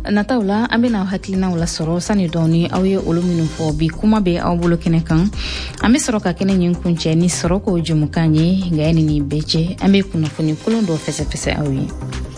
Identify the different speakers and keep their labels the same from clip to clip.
Speaker 1: Nataula an bɛna hakilinaw la sɔrɔ sani dɔɔni aw ye olu minnu fɔ bi kuma bɛ aw bolo kɛnɛ kan an bɛ sɔrɔ ka kɛnɛ ɲin kuncɛ ni sɔrɔ ko jumukan ye nka yani ni bɛɛ cɛ an bɛ kunnafoni kolon dɔ fɛsɛfɛsɛ aw ye.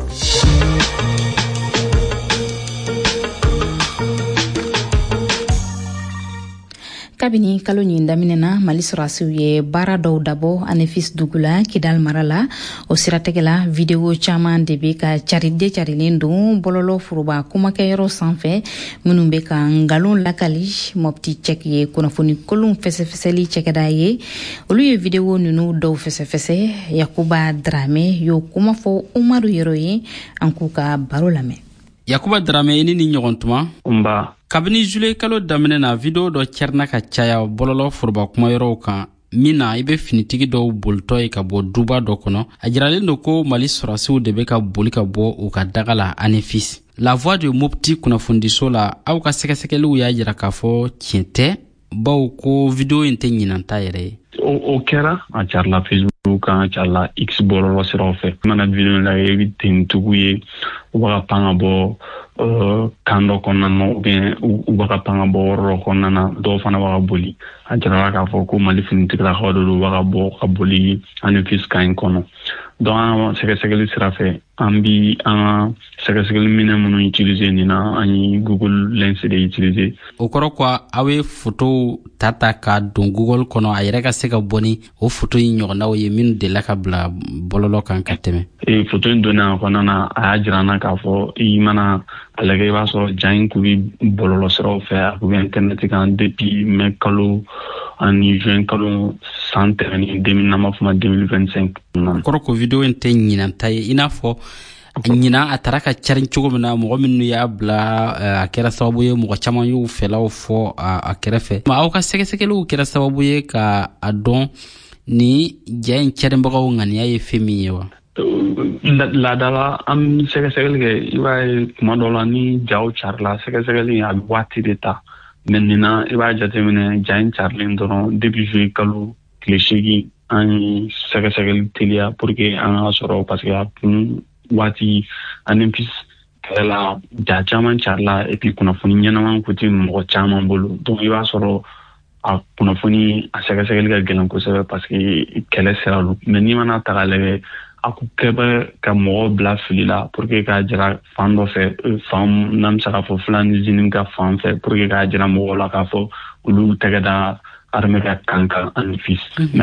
Speaker 1: Kabini kalo ɲin daminɛna Mali sɔrɔsiw ye baara dɔw dabɔ Anefis dugu la Kidal mara la o siratigɛla video caman de bɛ ka carilen don bɔlɔlɔ foroba kumakɛyɔrɔ sanfɛ minnu bɛ ka ngalon lakali Mopti Check ye kunnafoni kolon fɛsɛfɛsɛli cɛkɛda ye olu ye video ninnu dɔw fɛsɛfɛsɛ Yakuba Drame y'o kuma fɔ Umaru Yero ye an k'u ka baro lamɛn.
Speaker 2: Yakuba Drame ni ɲɔgɔn tuma kabini juillet kalo daminɛ na video dɔ cɛrina ka caya bɔlɔlɔ foroba kumayɔrɔw kan min na i bɛ finitigi dɔw bolitɔ ye ka bɔ duba dɔ kɔnɔ a jiralen don ko Mali sɔrɔsiw de bɛ ka boli ka bɔ u ka daga la Anefis. La Voix de Mopti kunnafonidiso la aw ka sɛgɛsɛgɛliw y'a jira k'a fɔ tiɲɛ tɛ baw ko video in tɛ ɲinanta yɛrɛ ye.
Speaker 3: O kɛra a carila Facebook kan a carila X bɔlɔlɔ siraw fɛ mana video la i bɛ tentugu ye u bɛ ka pan ka bɔ kan dɔ kɔnɔna na ou bien u bɛ ka pan ka bɔ yɔrɔ dɔ kɔnɔna na dɔw fana bɛ ka boli a jirala k'a fɔ ko Mali finitigilakaw de don u bɛ ka bɔ ka boli Anefis kan in kɔnɔ donc an ka sɛgɛsɛgɛli sira fɛ an bi an ka sɛgɛsɛgɛli minɛ minnu utiliser nin na an ye Google Lens de utiliser.
Speaker 2: O kɔrɔ quoi aw ye photo ta ka don Google kɔnɔ a yɛrɛ ka se ka bɔ ni o photo in ɲɔgɔnnaw ye minnu delila ka bila bɔlɔlɔ kan ka tɛmɛ.
Speaker 3: Photo in donna a kɔnɔna na a y'a jira an na k'a fɔ i mana a lajɛ i b'a sɔrɔ ja in kun bɛ bɔlɔlɔ siraw fɛ a kun bɛ internet kan depuis mai kalo ani juin kalo san tɛmɛnen n'an b'a fɔ ma 2025.
Speaker 2: Kɔrɔ ko video in tɛ ɲinanta ye i n'a fɔ ɲina a taara ka carin cogo min na mɔgɔ minnu y'a bila a kɛra sababu ye mɔgɔ caman y'u fɛlaw fɔ a kɛrɛfɛ aw ka sɛgɛsɛgɛliw kɛra sababu ye ka a dɔn ni ja in carinbagaw ŋaniya ye fɛn min ye wa.
Speaker 3: Laadala an sɛgɛsɛgɛli kɛ i b'a ye kuma dɔ la ni jaw carila sɛgɛsɛgɛli a bɛ waati de ta mais nin na i b'a jateminɛ ja in carilen dɔrɔn depuis juillet kalo tile 8 an ye sɛgɛsɛgɛli teliya pour que an ka sɔrɔ parce que a kun waati Anefis kɛlɛla ja caman carila et puis kunnafoni ɲɛnaman kun tɛ mɔgɔ caman bolo donc i b'a sɔrɔ a kunnafoni a sɛgɛsɛgɛli ka gɛlɛn kosɛbɛ parce que kɛlɛ sera lu mais n'i mana ta k'a lajɛ a kun kɛ bɛ ka mɔgɔw bila fili la pour que k'a jira fan dɔ fɛ fan n'an bɛ se k'a fɔ Fulani Zini ka fan fɛ pour que k'a jira mɔgɔw la k'a fɔ olu tɛgɛ da armée ka kan Anefis mais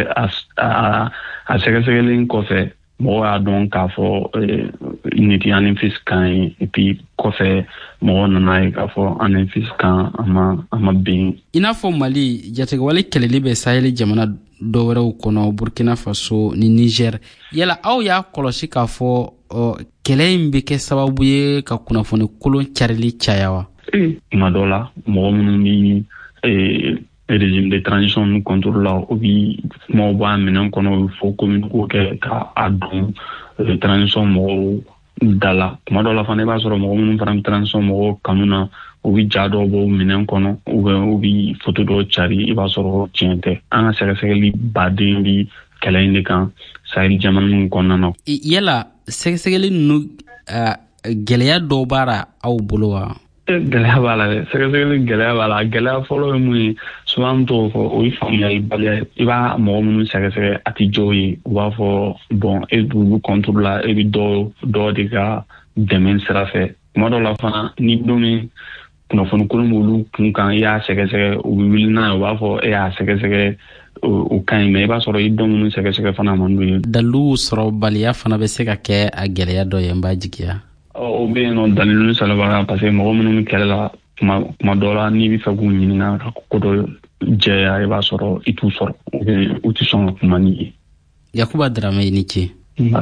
Speaker 3: a sɛgɛsɛgɛli kɔfɛ mɔgɔw y'a dɔn k'a fɔ nin tɛ Anefis kan ye et puis kɔfɛ mɔgɔw nana ye k'a fɔ Anefis kan a ma ben.
Speaker 2: I n'a fɔ Mali jatigɛwale kɛlɛli bɛ Sahel jamana dɔ wɛrɛw kɔnɔ Burkina Faso ni Niger yala aw y'a kɔlɔsi k'a fɔ kɛlɛ in bɛ kɛ sababu ye ka kunnafoni kolon carili caya wa.
Speaker 3: Kuma dɔ la mɔgɔ minnu bɛ régime de transition nu contrôle la o bi kumaw bɔ a minɛn kɔnɔ o bɛ fɔ communiqué kɛ k'a dɔn transition mɔgɔw da la kuma dɔ la fana i b'a sɔrɔ mɔgɔ minnu fana bɛ transition mɔgɔw kanu na o bɛ ja dɔw bɔ minɛn kɔnɔ u bɛ photo dɔw cari i b'a sɔrɔ tiɲɛ tɛ an ka sɛgɛsɛgɛli baden bi kɛlɛ in de kan Sahel jamana ninnu kɔnɔna na.
Speaker 2: Yala sɛgɛsɛgɛli ninnu gɛlɛya dɔw b'a la aw bolo wa.
Speaker 3: Gɛlɛya b'a la dɛ sɛgɛsɛgɛli gɛlɛya b'a la gɛlɛya fɔlɔ ye mun ye souvent an t'o fɔ o ye faamuyali baliya ye i b'a mɔgɔ minnu sɛgɛsɛgɛ a tɛ jɔ ye u b'a fɔ bon e b'olu contrôle la e bɛ dɔ de ka dɛmɛ sira fɛ kuma dɔw la fana ni don min kunnafoni kolon b'olu kun kan i y'a sɛgɛsɛgɛ u bɛ wuli n'a ye u b'a fɔ e y'a sɛgɛsɛgɛ o ka ɲi mais i b'a sɔrɔ i dɔn minnu sɛgɛsɛgɛ fana man d'u ye.
Speaker 2: Dalilu sɔrɔ baliya fana bɛ se ka kɛ a gɛlɛya dɔ ye n b'a jigiya.
Speaker 3: O bɛ yen nɔ dalilu sɛbɛnbaliya parce que mɔgɔ minnu bɛ kɛlɛ la kuma dɔ la n'i bɛ fɛ k'u ɲininka ka ko dɔ jɛya i b'a sɔrɔ i t'u sɔrɔ u tɛ sɔn ka kuma n'i ye.
Speaker 2: Yakuba Drame i ni ce.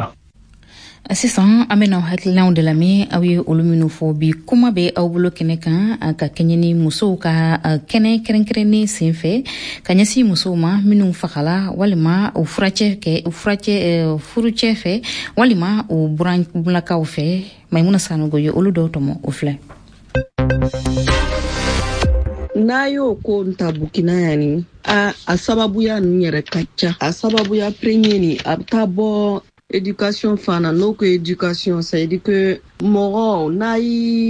Speaker 1: Sisan an bɛna hakilinaw de lamɛn aw ye olu minnu fɔ bi kuma bɛ aw bolo kɛnɛ kan ka kɛɲɛ ni musow ka kɛnɛ kɛrɛnkɛrɛnnen senfɛ ka ɲɛsin musow ma minnu fagala walima u furucɛ fɛ walima u buranlakaw fɛ Maimuna Sanogo ye olu dɔw tɔmɔ o filɛ.
Speaker 4: N'a y'o ko ta Burkina yani a sababuya ninnu yɛrɛ ka ca a sababuya premier ni a bɛ taa bɔ éducation fana n'o ko éducation ça veut dire que mɔgɔ n'a yi